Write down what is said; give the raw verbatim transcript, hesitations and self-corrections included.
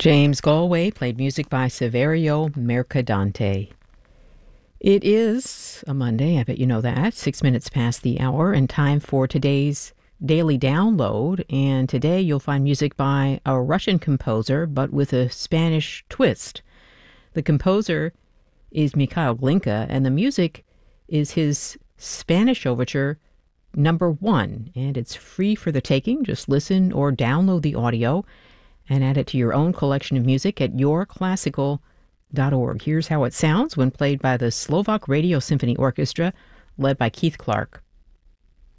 James Galway played music by Saverio Mercadante. It is a Monday, I bet you know that, six minutes past the hour, and time for today's daily download. And today you'll find music by a Russian composer, but with a Spanish twist. The composer is Mikhail Glinka, and the music is his Spanish overture number one. And it's free for the taking. Just listen or download the audio and add it to your own collection of music at your classical dot org. Here's how it sounds when played by the Slovak Radio Symphony Orchestra, led by Keith Clark.